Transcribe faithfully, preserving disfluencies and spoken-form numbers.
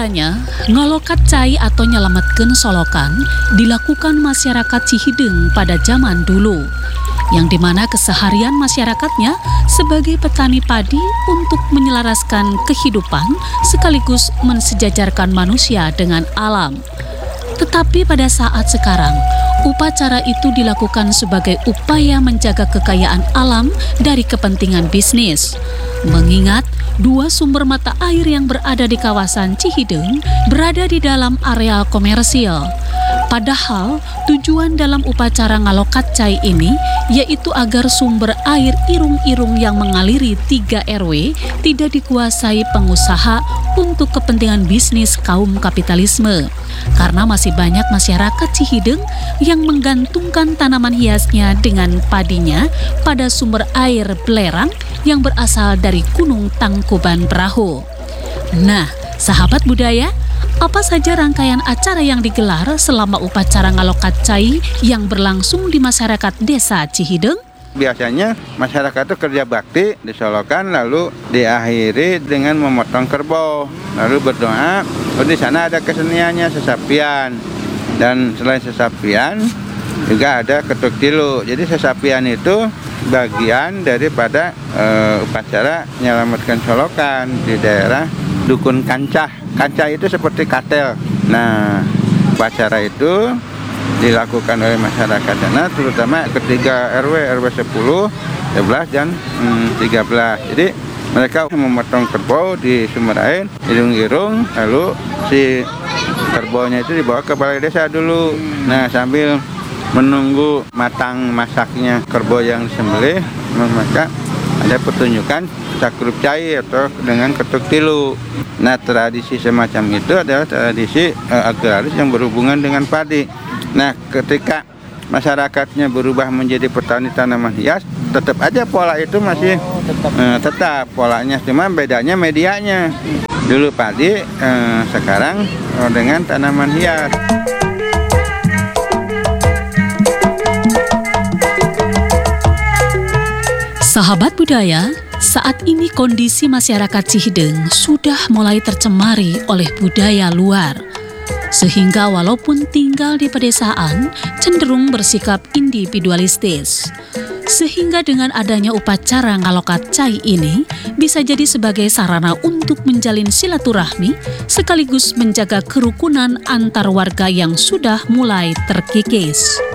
Mulanya, ngalokat cai atau nyelametkeun solokan dilakukan masyarakat Cihideng pada zaman dulu, yang dimana keseharian masyarakatnya sebagai petani padi untuk menyelaraskan kehidupan sekaligus mensejajarkan manusia dengan alam. Tetapi pada saat sekarang, upacara itu dilakukan sebagai upaya menjaga kekayaan alam dari kepentingan bisnis. Mengingat dua sumber mata air yang berada di kawasan Cihideng berada di dalam areal komersil. Padahal tujuan dalam upacara ngalokat cai ini yaitu agar sumber air irung-irung yang mengaliri tiga R W tidak dikuasai pengusaha untuk kepentingan bisnis kaum kapitalisme. Karena masih banyak masyarakat Cihideng yang menggantungkan tanaman hiasnya dengan padinya pada sumber air belerang yang berasal dari Gunung Tangkuban Perahu. Nah, sahabat budaya, apa saja rangkaian acara yang digelar selama upacara ngalokat cai yang berlangsung di masyarakat desa Cihideng? Biasanya masyarakat itu kerja bakti di solokan, lalu diakhiri dengan memotong kerbau, lalu berdoa. Lalu di sana ada keseniannya, sesapian, dan selain sesapian juga ada ketuk tilu. Jadi sesapian itu bagian daripada uh, upacara menyelamatkan solokan di daerah Dukun Kancah. Kancah itu seperti katel. Nah, upacara itu dilakukan oleh masyarakat sana, terutama ketiga R W, R W sepuluh, sebelas, dan hmm, tiga belas. Jadi mereka memotong kerbau di sumber air, irung-irung, lalu si kerbaunya itu dibawa ke balai desa dulu. Nah, sambil menunggu matang masaknya kerbau yang disembelih, maka ada pertunjukan cakrup cai atau dengan ketuk tilu. Nah, tradisi semacam itu adalah tradisi uh, agraris yang berhubungan dengan padi. Nah, ketika masyarakatnya berubah menjadi petani tanaman hias, tetap aja pola itu masih oh, tetap. Uh, tetap polanya, cuma bedanya medianya. Dulu padi, uh, sekarang uh, dengan tanaman hias. Sahabat budaya, saat ini kondisi masyarakat Cihideng sudah mulai tercemari oleh budaya luar. Sehingga walaupun tinggal di pedesaan, cenderung bersikap individualistis. Sehingga dengan adanya upacara ngalokat cai ini, bisa jadi sebagai sarana untuk menjalin silaturahmi, sekaligus menjaga kerukunan antar warga yang sudah mulai terkikis.